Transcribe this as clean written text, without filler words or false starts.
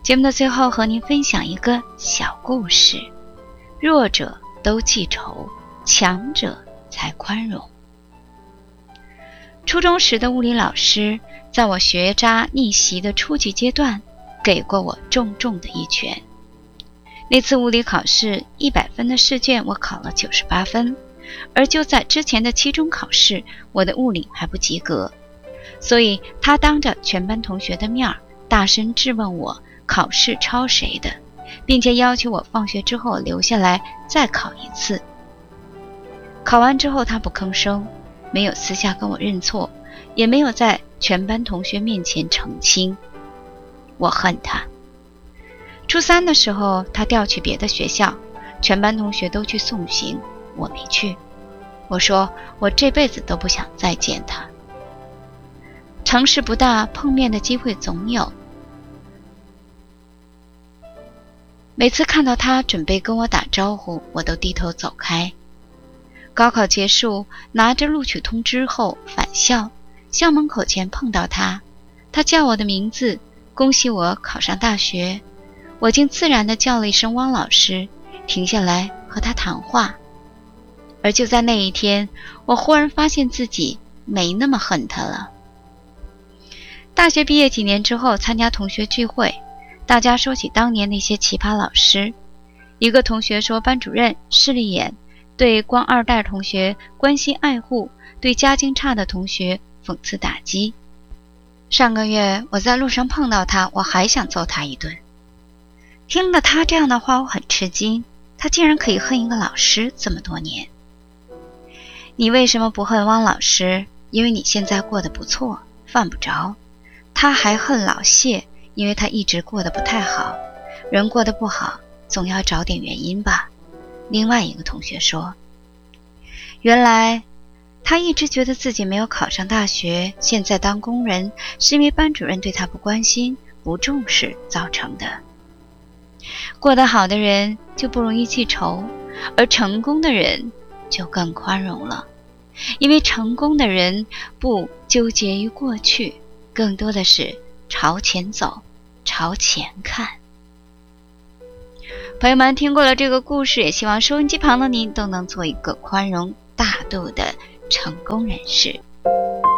节目的最后和您分享一个小故事：弱者都记仇，强者才宽容。初中时的物理老师在我学渣逆袭的初级阶段给过我重重的一拳。那次物理考试100分的试卷我考了98分，而就在之前的期中考试，我的物理还不及格，所以他当着全班同学的面大声质问我考试抄谁的，并且要求我放学之后留下来再考一次。考完之后他不吭声，没有私下跟我认错，也没有在全班同学面前澄清。我恨他。初3的时候他调去别的学校，全班同学都去送行，我没去。我说我这辈子都不想再见他。城市不大，碰面的机会总有。每次看到他准备跟我打招呼，我都低头走开。高考结束，拿着录取通知后返校，校门口前碰到他，他叫我的名字，恭喜我考上大学。我竟自然地叫了一声汪老师，停下来和他谈话。而就在那一天，我忽然发现自己没那么恨他了。大学毕业几年之后，参加同学聚会，大家说起当年那些奇葩老师。一个同学说班主任势利眼，对官二代同学关心爱护，对家境差的同学讽刺打击。上个月我在路上碰到他，我还想揍他一顿。听了他这样的话，我很吃惊，他竟然可以恨一个老师这么多年。你为什么不恨汪老师？因为你现在过得不错，犯不着。他还恨老谢，因为他一直过得不太好。人过得不好，总要找点原因吧。另外一个同学说，原来他一直觉得自己没有考上大学，现在当工人，是因为班主任对他不关心、不重视造成的。过得好的人就不容易记仇，而成功的人就更宽容了，因为成功的人不纠结于过去，更多的是朝前走，朝前看。朋友们，听过了这个故事，也希望收音机旁的您都能做一个宽容大度的成功人士。